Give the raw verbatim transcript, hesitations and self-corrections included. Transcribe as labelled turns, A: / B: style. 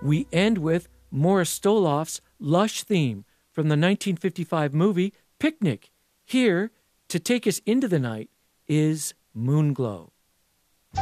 A: We end with Morris Stoloff's lush theme from the nineteen fifty-five movie Picnic. Here, to take us into the night, is Moonglow.